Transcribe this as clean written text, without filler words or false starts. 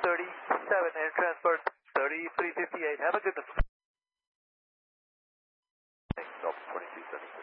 and transport 3358. Have a good one. Delta 2273.